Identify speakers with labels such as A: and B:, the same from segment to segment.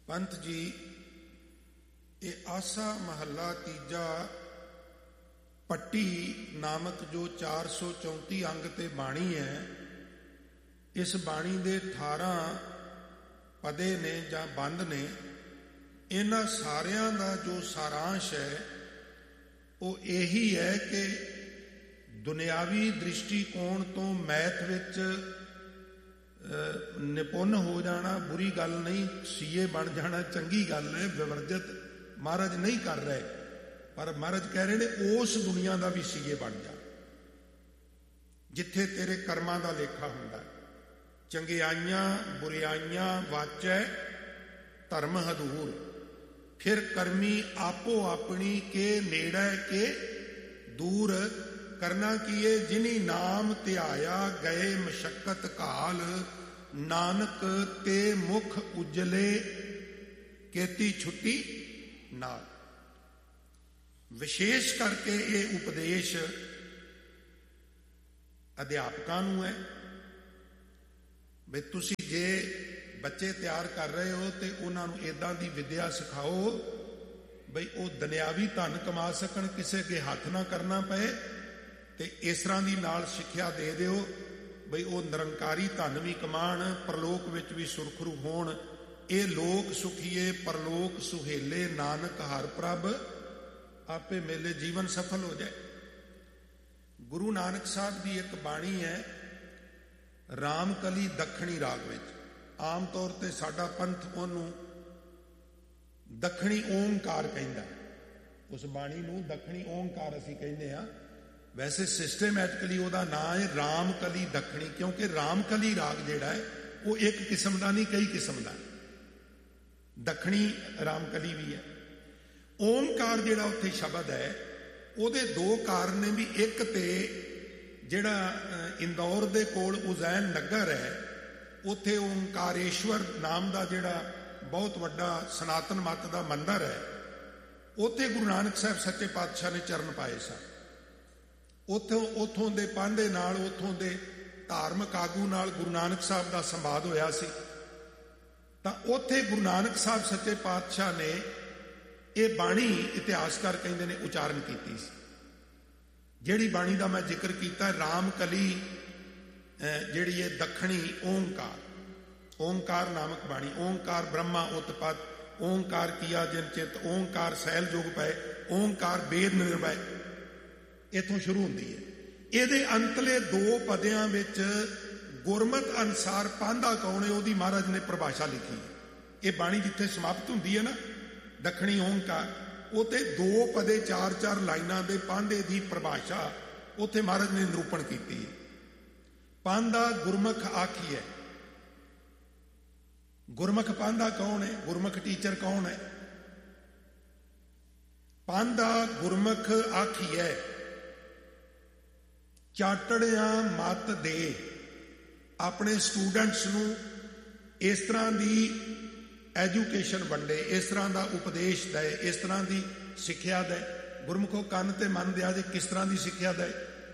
A: ਪੰਥ ਜੀ, ਇਹ ਆਸਾ ਮਹੱਲਾ ਤੀਜਾ ਪੱਟੀ ਨਾਮਕ ਜੋ 434 ਅੰਗ ਤੇ ਬਾਣੀ ਹੈ, ਇਸ ਬਾਣੀ ਦੇ 18 ਪਦੇ ਨੇ ਜਾਂ ਬੰਦ ਨੇ। ਇਹਨਾਂ ਸਾਰਿਆਂ ਦਾ ਜੋ ਸਾਰਾਂਸ਼ ਹੈ ਉਹ ਇਹੀ ਹੈ ਕਿ ਦੁਨਿਆਵੀ ਦ੍ਰਿਸ਼ਟੀਕੋਣ ਤੋਂ ਮੈਥ ਵਿੱਚ ਨਿਪੁੰਨ ਹੋ ਜਾਣਾ ਬੁਰੀ ਗੱਲ ਨਹੀਂ, ਸੀਏ ਬਣ ਜਾਣਾ ਚੰਗੀ ਗੱਲ ਹੈ। ਵਿਵਰਜਿਤ ਮਹਾਰਾਜ ਨਹੀਂ ਕਰ ਰਹੇ, ਪਰ ਮਹਾਰਾਜ ਕਹਿ ਰਹੇ ਨੇ ਉਸ ਦੁਨੀਆ ਦਾ ਵੀ ਸੀਏ ਬਣ ਜਾ ਜਿੱਥੇ ਤੇਰੇ ਕਰਮਾਂ ਦਾ ਲੇਖਾ ਹੁੰਦਾ। ਚੰਗਿਆਈਆਂ ਬੁਰਿਆਈਆਂ ਵਾਚੈ ਧਰਮ ਹਦੂਰ, ਫਿਰ ਕਰਮੀ ਆਪੋ ਆਪਣੀ ਕੇ ਨੇੜੇ ਕੇ ਦੂਰ। ਕਰਨਾ ਕੀਏ ਜਿਨੀ ਨਾਮ ਧਿਆਇਆ ਗਏ ਮਸ਼ੱਕਤ ਕਾਲ, ਨਾਨਕ ਤੇ ਮੁਖ ਉਜਲੇ ਕੇਤੀ ਛੁੱਟੀ ਨਾਲ। ਵਿਸ਼ੇਸ਼ ਕਰਕੇ ਇਹ ਉਪਦੇਸ਼ ਅਧਿਆਪਕਾਂ ਨੂੰ ਹੈ ਵੀ ਤੁਸੀਂ ਜੇ ਬੱਚੇ ਤਿਆਰ ਕਰ ਰਹੇ ਹੋ ਤੇ ਉਹਨਾਂ ਨੂੰ ਏਦਾਂ ਦੀ ਵਿਦਿਆ ਸਿਖਾਓ ਬਈ ਉਹ ਦੁਨਿਆਵੀ ਧਨ ਕਮਾ ਸਕਣ, ਕਿਸੇ ਅੱਗੇ ਹੱਥ ਨਾ ਕਰਨਾ ਪਏ, ਤੇ ਇਸ ਤਰ੍ਹਾਂ ਦੀ ਨਾਲ ਸਿੱਖਿਆ ਦੇ ਦਿਓ ਬਈ ਉਹ ਨਿਰੰਕਾਰੀ ਧਨ ਵੀ ਕਮਾਣ, ਪਰਲੋਕ ਵਿੱਚ ਵੀ ਸੁਰਖਰੂ ਹੋਣ। ਇਹ ਲੋਕ ਸੁਖੀਏ ਪਰਲੋਕ ਸੁਹੇਲੇ, ਨਾਨਕ ਹਰਿ ਪ੍ਰਭ ਆਪੇ ਮੇਲੇ, ਜੀਵਨ ਸਫਲ ਹੋ ਜਾਏ। ਗੁਰੂ ਨਾਨਕ ਸਾਹਿਬ ਦੀ ਇੱਕ ਬਾਣੀ ਹੈ ਰਾਮਕਲੀ ਦੱਖਣੀ ਰਾਗ ਵਿੱਚ। ਆਮ ਤੌਰ ਤੇ ਸਾਡਾ ਪੰਥ ਉਹਨੂੰ ਦੱਖਣੀ ਓਂਕਾਰ ਕਹਿੰਦਾ, ਉਸ ਬਾਣੀ ਨੂੰ ਦੱਖਣੀ ਓਂਕਾਰ ਅਸੀਂ ਕਹਿੰਦੇ ਹਾਂ। ਵੈਸੇ ਸਿਸਟਮੈਟਿਕਲੀ ਉਹਦਾ ਨਾਂ ਹੈ ਰਾਮਕਲੀ ਦੱਖਣੀ, ਕਿਉਂਕਿ ਰਾਮਕਲੀ ਰਾਗ ਜਿਹੜਾ ਹੈ ਉਹ ਇੱਕ ਕਿਸਮ ਦਾ ਨਹੀਂ, ਕਈ ਕਿਸਮ ਦਾ। ਦੱਖਣੀ ਰਾਮਕਲੀ ਵੀ ਹੈ। ਓਂਕਾਰ ਜਿਹੜਾ ਉੱਥੇ ਸ਼ਬਦ ਹੈ ਉਹਦੇ ਦੋ ਕਾਰਨ ਨੇ ਵੀ। ਇੱਕ ਤੇ ਜਿਹੜਾ ਇੰਦੌਰ ਦੇ ਕੋਲ ਉਜ਼ੈਨ ਨਗਰ ਹੈ, ਉੱਥੇ ਓਂਕਾਰੇਸ਼ਵਰ ਨਾਮ ਦਾ ਜਿਹੜਾ ਬਹੁਤ ਵੱਡਾ ਸਨਾਤਨ ਮਤ ਦਾ ਮੰਦਰ ਹੈ, ਉੱਥੇ ਗੁਰੂ ਨਾਨਕ ਸਾਹਿਬ ਸੱਚੇ ਪਾਤਸ਼ਾਹ ਨੇ ਚਰਨ ਪਾਏ ਸਨ। ਉੱਥੋਂ ਦੇ ਪਾਂਧੇ ਨਾਲ, ਉੱਥੋਂ ਦੇ ਧਾਰਮਿਕ ਆਗੂ ਨਾਲ ਗੁਰੂ ਨਾਨਕ ਸਾਹਿਬ ਦਾ ਸੰਵਾਦ ਹੋਇਆ ਸੀ। ਤਾਂ ਉੱਥੇ ਗੁਰੂ ਨਾਨਕ ਸਾਹਿਬ ਸੱਚੇ ਪਾਤਸ਼ਾਹ ਨੇ ਇਹ ਬਾਣੀ ਇਤਿਹਾਸਕਾਰ ਕਹਿੰਦੇ ਨੇ ਉਚਾਰਨ ਕੀਤੀ ਸੀ। ਜਿਹੜੀ ਬਾਣੀ ਦਾ ਮੈਂ ਜ਼ਿਕਰ ਕੀਤਾ ਰਾਮਕਲੀ, ਜਿਹੜੀ ਇਹ ਦੱਖਣੀ ਓਂਕਾਰ ਨਾਮਕ ਬਾਣੀ। ਓਂਕਾਰ ਬ੍ਰਹਮਾ ਉਤਪਤ, ਓਂਕਾਰ ਕੀਆ ਜਿਨ ਚਿਤ, ਓਂਕਾਰ ਸੈਲ ਜੁਗ ਪਏ, ਓਂਕਾਰ ਬੇਦ ਨਿਰਭੈ, ਇੱਥੋਂ ਸ਼ੁਰੂ ਹੁੰਦੀ ਹੈ। ਇਹਦੇ ਅੰਤਲੇ ਦੋ ਪਦਿਆਂ ਵਿੱਚ ਗੁਰਮਤ ਅਨੁਸਾਰ ਪਾਂਧਾ ਕੌਣ ਹੈ ਉਹਦੀ ਮਹਾਰਾਜ ਨੇ ਪਰਿਭਾਸ਼ਾ ਲਿਖੀ ਹੈ। ਇਹ ਬਾਣੀ ਜਿੱਥੇ ਸਮਾਪਤ ਹੁੰਦੀ ਹੈ ਨਾ ਦੱਖਣੀ ਓਂਕਾਰ, ਉੱਥੇ ਦੋ ਪਦੇ 4-4 ਲਾਈਨਾਂ ਦੇ ਪਾਂਧੇ ਦੀ ਪਰਿਭਾਸ਼ਾ ਉੱਥੇ ਮਹਾਰਾਜ ਨੇ ਨਿਰੂਪਣ ਕੀਤੀ ਹੈ। ਪਾਂਧਾ ਗੁਰਮੁਖ ਆਖੀਐ। ਗੁਰਮੁਖ ਪਾਂਧਾ ਕੌਣ ਹੈ? ਗੁਰਮੁਖ ਟੀਚਰ ਕੌਣ ਹੈ? ਪਾਂਧਾ ਗੁਰਮੁਖ ਆਖੀਐ ਚਾਟੜਿਆਂ ਮਤ ਦੇ। ਆਪਣੇ ਸਟੂਡੈਂਟਸ ਨੂੰ ਇਸ ਤਰ੍ਹਾਂ ਦੀ ਐਜੂਕੇਸ਼ਨ ਵੰਡੇ, ਇਸ ਤਰ੍ਹਾਂ ਦਾ ਉਪਦੇਸ਼ ਦਏ, ਇਸ ਤਰ੍ਹਾਂ ਦੀ ਸਿੱਖਿਆ ਦਏ। ਗੁਰਮੁਖੋ ਕੰਨ ਤੇ ਮਨ ਦਿਆ ਜੇ ਕਿਸ ਤਰ੍ਹਾਂ ਦੀ ਸਿੱਖਿਆ ਦਏ।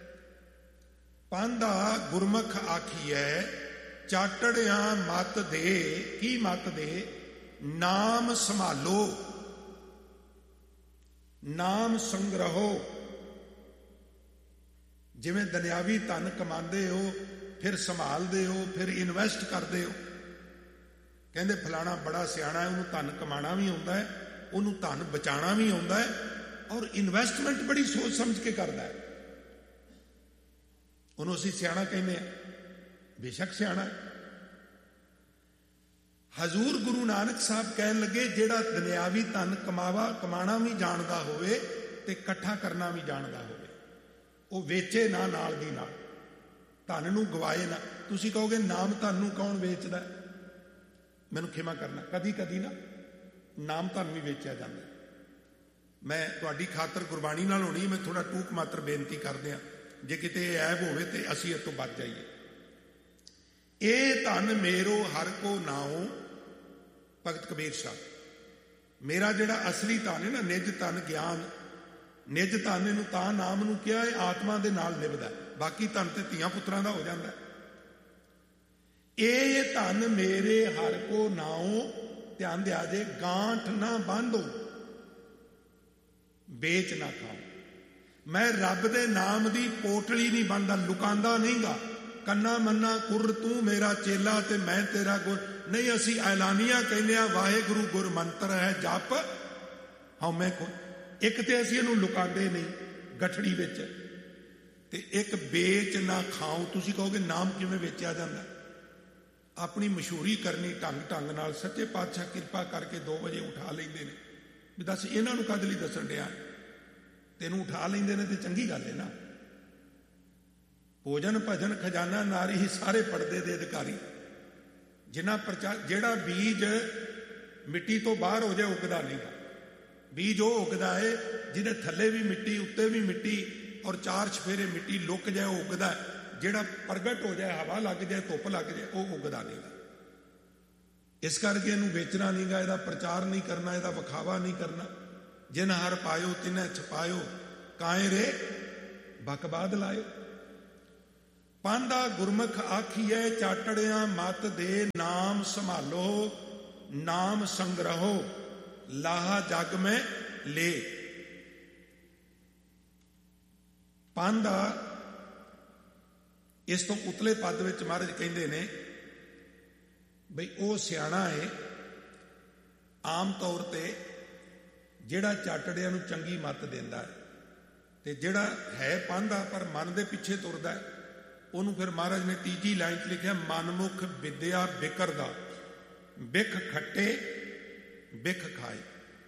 A: ਪਾਂਧਾ ਗੁਰਮੁਖ ਆਖੀਐ ਚਾਟੜਿਆਂ ਮਤ ਦੇ। ਕੀ ਮਤ ਦੇ? ਨਾਮ ਸੰਭਾਲੋ, ਨਾਮ ਸੰਗ੍ਰਹੋ। ਜਿਵੇਂ ਦੁਨਿਆਵੀ ਧਨ ਕਮਾਉਂਦੇ ਹੋ, ਫਿਰ ਸੰਭਾਲਦੇ ਹੋ, ਫਿਰ ਇਨਵੈਸਟ ਕਰਦੇ ਹੋ। ਕਹਿੰਦੇ ਫਲਾਣਾ ਬੜਾ ਸਿਆਣਾ ਹੈ, ਉਹਨੂੰ ਧਨ ਕਮਾਣਾ ਵੀ ਆਉਂਦਾ ਹੈ, ਉਹਨੂੰ ਧਨ ਬਚਾਉਣਾ ਵੀ ਆਉਂਦਾ ਹੈ, ਔਰ ਇਨਵੈਸਟਮੈਂਟ ਬੜੀ ਸੋਚ ਸਮਝ ਕੇ ਕਰਦਾ ਹੈ। ਉਹਨੂੰ ਅਸੀਂ ਸਿਆਣਾ ਕਹਿੰਦੇ ਹਾਂ, ਬੇਸ਼ੱਕ ਸਿਆਣਾ ਹੈ। ਹਜ਼ੂਰ ਗੁਰੂ ਨਾਨਕ ਸਾਹਿਬ ਕਹਿਣ ਲੱਗੇ ਜਿਹੜਾ ਦੁਨਿਆਵੀ ਧਨ ਕਮਾਣਾ ਵੀ ਜਾਣਦਾ ਹੋਵੇ ਤੇ ਇਕੱਠਾ ਕਰਨਾ ਵੀ ਜਾਣਦਾ ਹੋਵੇ, ਉਹ ਵੇਚੇ ਨਾ ਨਾਲ ਦੀ ਨਾਲ, ਧਨ ਨੂੰ ਗਵਾਏ ਨਾ। ਤੁਸੀਂ ਕਹੋਗੇ ਨਾਮ ਧਨ ਨੂੰ ਕੌਣ ਵੇਚਦਾ? ਮੈਨੂੰ ਖਿਮਾ ਕਰਨਾ, ਕਦੀ ਕਦੀ ਨਾ ਨਾਮ ਧਨ ਵੀ ਵੇਚਿਆ ਜਾਂਦਾ। ਮੈਂ ਤੁਹਾਡੀ ਖਾਤਰ ਗੁਰਬਾਣੀ ਨਾਲ ਹੋਣੀ, ਮੈਂ ਥੋੜਾ ਟੂਕ ਮਾਤਰ ਬੇਨਤੀ ਕਰਦੇ ਹਾਂ, ਜੇ ਕਿਤੇ ਇਹ ਐਬ ਹੋਵੇ ਤੇ ਅਸੀਂ ਇਹ ਤੋਂ ਬਚ ਜਾਈਏ। ਇਹ ਧਨ ਮੇਰੋ ਹਰ ਕੋ ਨਾਉ, ਭਗਤ ਕਬੀਰ ਸਾਹਿਬ। ਮੇਰਾ ਜਿਹੜਾ ਅਸਲੀ ਧਨ ਹੈ ਨਾ, ਨਿਜ ਧਨ ਗਿਆਨ, ਨਿਜ ਧਨ ਇਹਨੂੰ ਤਾਂ ਨਾਮ ਨੂੰ ਕਿਹਾ, ਇਹ ਆਤਮਾ ਦੇ ਨਾਲ ਨਿਭਦਾ। ਬਾਕੀ ਧਨ ਤੇ ਧੀਆਂ ਪੁੱਤਰਾਂ ਦਾ ਹੋ ਜਾਂਦਾ। ਇਹ ਧਨ ਮੇਰੇ ਹਰ ਕੋ ਨਾਉ ਧਿਆਨ ਦਿਆ ਜੇ, ਗਾਂਠ ਨਾ ਬਾਂਧੋ, ਵੇਚ ਨਾ ਖਾਓ। ਮੈਂ ਰੱਬ ਦੇ ਨਾਮ ਦੀ ਪੋਟਲੀ ਨਹੀਂ ਬਣਦਾ, ਲੁਕਾਉਂਦਾ ਨਹੀਂ ਗਾ। ਕੰਨਾ ਮੰਨਾ ਕੁਰ ਤੂੰ ਮੇਰਾ ਚੇਲਾ ਤੇ ਮੈਂ ਤੇਰਾ ਗੁਰ ਨਹੀਂ। ਅਸੀਂ ਐਲਾਨੀਆਂ ਕਹਿੰਦੇ ਆ, ਵਾਹਿਗੁਰੂ ਗੁਰ ਮੰਤਰ ਹੈ ਜਪ ਹਉਮੈ ਕੋ। ਇੱਕ ਤੇ ਅਸੀਂ ਇਹਨੂੰ ਲੁਕਾਉਂਦੇ ਨਹੀਂ ਗਠੜੀ ਵਿੱਚ, ਤੇ ਇੱਕ ਵੇਚ ਨਾ ਖਾਓ। ਤੁਸੀਂ ਕਹੋਗੇ ਨਾਮ ਕਿਵੇਂ ਵੇਚਿਆ ਜਾਂਦਾ? ਆਪਣੀ ਮਸ਼ਹੂਰੀ ਕਰਨੀ ਢੰਗ ਨਾਲ। ਸੱਚੇ ਪਾਤਸ਼ਾਹ ਕਿਰਪਾ ਕਰਕੇ 2 ਵਜੇ ਉਠਾ ਲੈਂਦੇ ਨੇ ਵੀ ਦੱਸ ਇਹਨਾਂ ਨੂੰ ਕਦ ਲਈ ਦੱਸਣ ਡਿਆ? ਤੈਨੂੰ ਉਠਾ ਲੈਂਦੇ ਨੇ ਤੇ ਚੰਗੀ ਗੱਲ ਹੈ ਨਾ। ਭੋਜਨ ਭਜਨ ਖਜ਼ਾਨਾ ਨਾਰੀ ਹੀ ਸਾਰੇ ਪੜਦੇ ਦੇ ਅਧਿਕਾਰੀ। ਜਿਨ੍ਹਾਂ ਪ੍ਰਚਾਰ, ਜਿਹੜਾ ਬੀਜ ਮਿੱਟੀ ਤੋਂ ਬਾਹਰ ਹੋ ਜਾਏ ਉੱਗਦਾ ਨਹੀਂ। ਬੀਜ ਉਹ ਉੱਗਦਾ ਹੈ ਜਿਹਦੇ ਥੱਲੇ ਵੀ ਮਿੱਟੀ, ਉੱਤੇ ਵੀ ਮਿੱਟੀ, ਔਰ 4 ਚਫੇਰੇ ਮਿੱਟੀ ਲੁੱਕ ਜਾਏ ਉਹ ਉੱਗਦਾ। ਜਿਹੜਾ ਪ੍ਰਗਟ ਹੋ ਜਾਏ, ਹਵਾ ਲੱਗ ਜਾਏ, ਧੁੱਪ ਲੱਗ ਜਾਏ, ਉਹ ਉੱਗਦਾ ਨਹੀਂ। ਇਸ ਕਰਕੇ ਇਹਨੂੰ ਵੇਚਣਾ ਨਹੀਂ ਗਾ, ਇਹਦਾ ਪ੍ਰਚਾਰ ਨਹੀਂ ਕਰਨਾ, ਇਹਦਾ ਵਿਖਾਵਾ ਨਹੀਂ ਕਰਨਾ। ਜਿਨ ਹਰ ਪਾਇਓ ਤਿਨੈ ਛਪਾਇਓ, ਕਾਏ ਰੇ ਬਕਬਾਦ ਲਾਇਓ। ਪਾਂਦਾ ਗੁਰਮੁਖ ਆਖੀਐ ਚਾਟੜਿਆਂ ਮਤ ਦੇ, ਨਾਮ ਸੰਭਾਲੋ ਨਾਮ ਸੰਗ੍ਰਹੋ, ਲਾਹਾ ਜਗ ਮੈਂ ਲੈ। ਪਾਂਦਾ ਇਸ ਤੋਂ ਉਤਲੇ ਪਦ ਵਿੱਚ ਮਹਾਰਾਜ ਕਹਿੰਦੇ ਨੇ ਬਈ ਉਹ ਸਿਆਣਾ ਹੈ ਆਮ ਤੌਰ ਤੇ ਜਿਹੜਾ ਚਾਟੜਿਆਂ ਨੂੰ ਚੰਗੀ ਮੱਤ ਦਿੰਦਾ ਹੈ, ਤੇ ਜਿਹੜਾ ਹੈ ਪਾਂਦਾ ਪਰ ਮਨ ਦੇ ਪਿੱਛੇ ਤੁਰਦਾ ਹੈ, ਉਹਨੂੰ ਫਿਰ ਮਹਾਰਾਜ ਨੇ ਤੀਜੀ ਲਾਈਨ 'ਚ ਲਿਖਿਆ, ਮਨਮੁਖ ਵਿਦਿਆ ਬਿਕਰਦਾ, ਬਿਖ ਖੱਟੇ ਬਿਖ ਖਾਏ।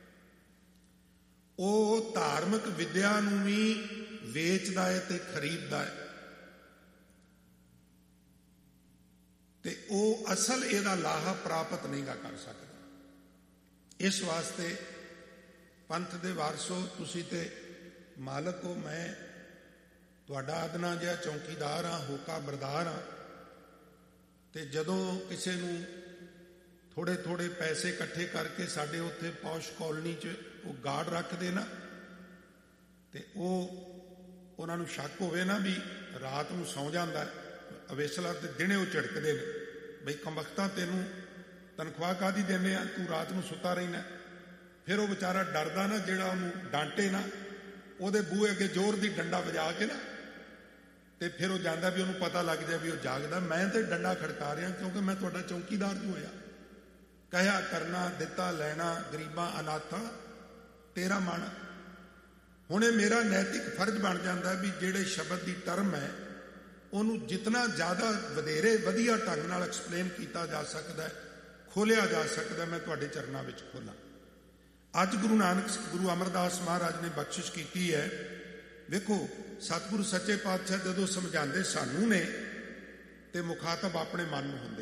A: ਉਹ ਧਾਰਮਿਕ ਵਿਦਿਆ ਨੂੰ ਵੀ ਵੇਚਦਾ ਹੈ ਤੇ ਖਰੀਦਦਾ ਹੈ, ਤੇ ਉਹ ਅਸਲ ਇਹਦਾ ਲਾਹਾ ਪ੍ਰਾਪਤ ਨਹੀਂ ਕਰ ਸਕਦਾ। ਇਸ ਵਾਸਤੇ ਪੰਥ ਦੇ ਵਾਰਸੋ, ਤੁਸੀਂ ਤੇ ਮਾਲਕ ਹੋ, ਮੈਂ ਤੁਹਾਡਾ ਆਦਨਾ ਜਿਹਾ ਚੌਕੀਦਾਰ ਹਾਂ, ਹੋਕਾ ਬਰਦਾਰ ਹਾਂ। ਤੇ ਜਦੋਂ ਕਿਸੇ ਨੂੰ ਥੋੜੇ ਪੈਸੇ ਇਕੱਠੇ ਕਰਕੇ ਸਾਡੇ ਉੱਥੇ ਪੌਸ਼ ਕਾਲੋਨੀ 'ਚ ਉਹ ਗਾਰਡ ਰੱਖਦੇ ਨਾ, ਤੇ ਉਹਨਾਂ ਨੂੰ ਸ਼ੱਕ ਹੋਵੇ ਨਾ ਵੀ ਰਾਤ ਨੂੰ ਸੌਂ ਜਾਂਦਾ ਅਵੇਸਲਾ, ਤੇ ਦਿਨੇ ਉਹ ਝਿੜਕਦੇ ਨੇ ਬਈ ਕਮਬਖਤਾ ਤੈਨੂੰ ਤਨਖਾਹ ਕਾਹਦੀ ਦਿੰਦੇ ਆ, ਤੂੰ ਰਾਤ ਨੂੰ ਸੁੱਤਾ ਰਹਿਣਾ। ਫਿਰ ਉਹ ਵਿਚਾਰਾ ਡਰਦਾ ਨਾ, ਜਿਹੜਾ ਉਹਨੂੰ ਡਾਂਟੇ ਨਾ, ਉਹਦੇ ਬੂਹੇ ਅੱਗੇ ਜ਼ੋਰ ਦੀ ਡੰਡਾ ਵਜਾ ਕੇ ਨਾ, ਤੇ ਫਿਰ ਉਹ ਜਾਂਦਾ ਵੀ ਉਹਨੂੰ ਪਤਾ ਲੱਗ ਜਾਏ ਵੀ ਉਹ ਜਾਗਦਾ। ਮੈਂ ਤੇ ਡੰਡਾ ਖੜਕਾ ਰਿਹਾ ਕਿਉਂਕਿ ਮੈਂ ਤੁਹਾਡਾ ਚੌਕੀਦਾਰ ਜੋ ਹੋਇਆ। ਕਹਿਆ ਕਰਨਾ, ਦਿੱਤਾ ਲੈਣਾ, ਗਰੀਬਾਂ ਅਨਾਥਾਂ ਤੇਰਾ ਮਨ। ਹੁਣ ਇਹ ਮੇਰਾ ਨੈਤਿਕ ਫਰਜ਼ ਬਣ ਜਾਂਦਾ ਵੀ ਜਿਹੜੇ ਸ਼ਬਦ ਦੀ ਟਰਮ ਹੈ ਉਹਨੂੰ ਜਿਤਨਾ ਜ਼ਿਆਦਾ ਵਧੇਰੇ ਵਧੀਆ ਢੰਗ ਨਾਲ ਐਕਸਪਲੇਨ ਕੀਤਾ ਜਾ ਸਕਦਾ ਹੈ, ਖੋਲਿਆ ਜਾ ਸਕਦਾ, ਮੈਂ ਤੁਹਾਡੇ ਚਰਨਾਂ ਵਿੱਚ ਖੋਲਾਂ। ਅੱਜ ਗੁਰੂ ਅਮਰਦਾਸ ਮਹਾਰਾਜ ਨੇ ਬਖਸ਼ਿਸ਼ ਕੀਤੀ ਹੈ। ਵੇਖੋ, ਸਤਿਗੁਰੂ ਸੱਚੇ ਪਾਤਸ਼ਾਹ ਜਦੋਂ ਸਮਝਾਉਂਦੇ ਸਾਨੂੰ ਨੇ, ਤੇ ਮੁਖਾਤਬ ਆਪਣੇ ਮਨ ਨੂੰ ਹੁੰਦੇ।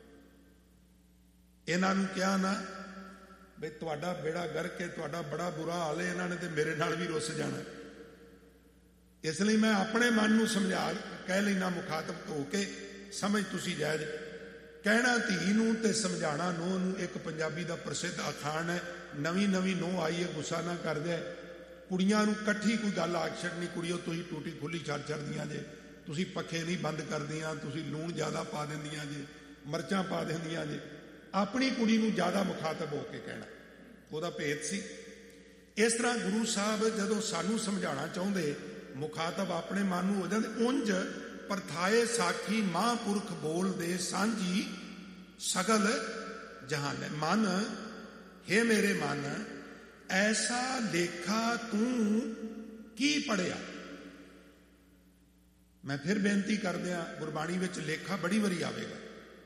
A: ਇਹਨਾਂ ਨੂੰ ਕਿਹਾ ਨਾ ਬਈ ਤੁਹਾਡਾ ਬੇੜਾ ਗਰਕ ਹੈ, ਤੁਹਾਡਾ ਬੜਾ ਬੁਰਾ ਹਾਲ ਹੈ, ਇਹਨਾਂ ਨੇ ਤੇ ਮੇਰੇ ਨਾਲ ਵੀ ਰੁੱਸ ਜਾਣਾ। ਇਸ ਲਈ ਮੈਂ ਆਪਣੇ ਮਨ ਨੂੰ ਸਮਝਾ ਕਹਿ ਲੈਣਾ, ਮੁਖਾਤਬ ਹੋ ਕੇ ਸਮਝ ਤੁਸੀਂ ਜਾਇਜ਼। ਕਹਿਣਾ ਧੀ ਨੂੰ ਤੇ ਸਮਝਾਣਾ ਨੂੰਹ ਨੂੰ, ਇੱਕ ਪੰਜਾਬੀ ਦਾ ਪ੍ਰਸਿੱਧ ਅਖਾਣ ਹੈ। ਨਵੀਂ ਨੂੰਹ ਆਈ ਹੈ, ਗੁੱਸਾ ਨਾ ਕਰਦੇ, ਕੁੜੀਆਂ ਨੂੰ ਇਕੱਠੀ ਕੋਈ ਗੱਲ ਆਖ ਛੱਡਣੀ, ਕੁੜੀਓ ਤੁਸੀਂ ਟੂਟੀ ਖੁੱਲੀ ਛੱਡਦੀਆਂ ਜੇ, ਤੁਸੀਂ ਪੱਖੇ ਨਹੀਂ ਬੰਦ ਕਰਦੀਆਂ, ਤੁਸੀਂ ਲੂਣ ਜ਼ਿਆਦਾ ਪਾ ਦਿੰਦੀਆਂ ਜੇ, ਮਿਰਚਾਂ ਪਾ ਦਿੰਦੀਆਂ ਜੇ। ਆਪਣੀ ਕੁੜੀ ਨੂੰ ਜ਼ਿਆਦਾ ਮੁਖਾਤਬ ਹੋ ਕੇ ਕਹਿਣਾ, ਉਹਦਾ ਭੇਦ ਸੀ। ਇਸ ਤਰ੍ਹਾਂ ਗੁਰੂ ਸਾਹਿਬ ਜਦੋਂ ਸਾਨੂੰ ਸਮਝਾਉਣਾ ਚਾਹੁੰਦੇ, ਮੁਖਾਤਬ ਆਪਣੇ ਮਨ ਨੂੰ ਹੋ ਜਾਂਦੇ। ਉਂਝ ਪਰਥਾਏ ਸਾਖੀ ਮਹਾਂਪੁਰਖ ਬੋਲਦੇ, ਸਾਂਝੀ ਸਗਲ ਜਹਾਨ। ਮਨ, ਹੇ ਮੇਰੇ ਮਨ, ਐਸਾ ਲੇਖਾ ਤੂੰ ਕੀ ਪੜਿਆ। ਮੈਂ ਫਿਰ ਬੇਨਤੀ ਕਰਦਿਆਂ, ਗੁਰਬਾਣੀ ਵਿੱਚ ਲੇਖਾ ਬੜੀ ਵਾਰੀ ਆਵੇਗਾ।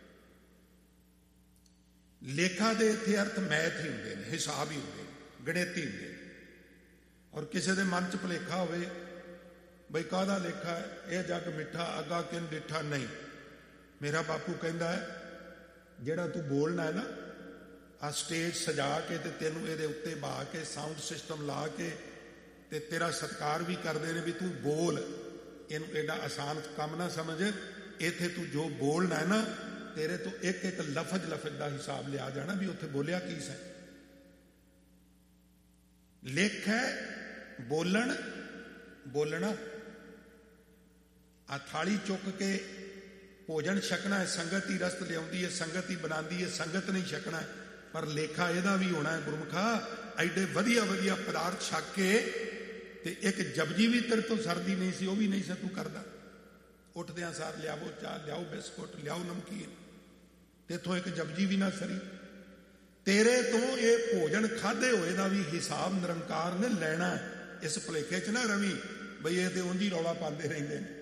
A: ਲੇਖਾ ਦੇ ਇੱਥੇ ਅਰਥ ਮੈਥ ਹੀ ਹੁੰਦੇ ਨੇ, ਹਿਸਾਬ ਹੀ ਹੁੰਦੇ ਨੇ, ਗਣਿਤ ਹੀ ਹੁੰਦੇ ਨੇ। ਔਰ ਕਿਸੇ ਦੇ ਮਨ 'ਚ ਭੁਲੇਖਾ ਹੋਵੇ ਬਈ ਕਾਹਦਾ ਲੇਖਾ ਹੈ, ਇਹ ਜੱਗ ਮਿੱਠਾ ਅੱਗਾ ਕਿਨ ਡਿੱਠਾ। ਨਹੀਂ, ਮੇਰਾ ਬਾਪੂ ਕਹਿੰਦਾ ਹੈ ਜਿਹੜਾ ਤੂੰ ਬੋਲਣਾ ਹੈ ਨਾ, ਆ ਸਟੇਜ ਸਜਾ ਕੇ ਤੇ ਤੈਨੂੰ ਇਹਦੇ ਉੱਤੇ ਬਹਾ ਕੇ ਸਾਊਂਡ ਸਿਸਟਮ ਲਾ ਕੇ ਤੇ ਤੇਰਾ ਸਤਿਕਾਰ ਵੀ ਕਰਦੇ ਨੇ ਵੀ ਤੂੰ ਬੋਲ। ਇਹਨੂੰ ਐਡਾ ਆਸਾਨ ਕੰਮ ਨਾ ਸਮਝ। ਇੱਥੇ ਤੂੰ ਜੋ ਬੋਲਣਾ ਹੈ ਨਾ, ਤੇਰੇ ਤੋਂ ਇੱਕ ਇੱਕ ਲਫ਼ਜ਼ ਦਾ ਹਿਸਾਬ ਲਿਆ ਜਾਣਾ ਵੀ ਉੱਥੇ ਬੋਲਿਆ ਕੀ ਸੈ। ਲੇਖ ਹੈ ਬੋਲਣਾ। ਆ ਥਾਲੀ ਚੁੱਕ ਕੇ ਭੋਜਨ ਛਕਣਾ ਹੈ, ਸੰਗਤ ਹੀ ਰਸਤ ਲਿਆਉਂਦੀ ਹੈ, ਸੰਗਤ ਹੀ ਬਣਾਉਂਦੀ ਹੈ, ਸੰਗਤ ਨਹੀਂ ਛਕਣਾ ਹੈ। ਪਰ ਲੇਖਾ ਇਹਦਾ ਵੀ ਹੋਣਾ ਹੈ ਗੁਰਮੁਖਾ, ਐਡੇ ਵਧੀਆ ਵਧੀਆ ਪਦਾਰਥ ਛਕ ਕੇ ਤੇ ਇੱਕ ਜਪਜੀ ਵੀ ਤੇਰੇ ਤੋਂ ਸਰਦੀ ਨਹੀਂ ਸੀ, ਉਹ ਵੀ ਨਹੀਂ ਸੀ ਤੂੰ ਕਰਦਾ। ਉੱਠਦਿਆਂ ਸਾਰ ਲਿਆਵੋ ਚਾਹ, ਲਿਆਓ ਬਿਸਕੁਟ, ਲਿਆਓ ਨਮਕੀਨ, ਤੇਥੋਂ ਇੱਕ ਜਪਜੀ ਵੀ ਨਾ ਸਰੀ। ਤੇਰੇ ਤੋਂ ਇਹ ਭੋਜਨ ਖਾਧੇ ਹੋਏ ਦਾ ਵੀ ਹਿਸਾਬ ਨਿਰੰਕਾਰ ਨੇ ਲੈਣਾ। ਇਸ ਭੁਲੇਖੇ 'ਚ ਨਾ ਰਵੀ ਬਈ ਇਹ ਤੇ ਉਂਝ ਹੀ ਰੌਲਾ ਪਾਉਂਦੇ ਰਹਿੰਦੇ ਨੇ।